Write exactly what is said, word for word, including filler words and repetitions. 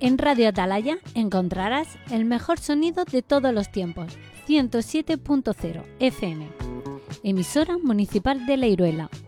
En Radio Atalaya encontrarás el mejor sonido de todos los tiempos, ciento siete punto cero F M, emisora municipal de La Iruela.